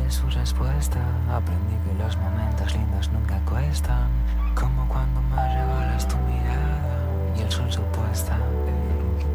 su respuesta. Aprendí que los momentos lindos nunca cuestan.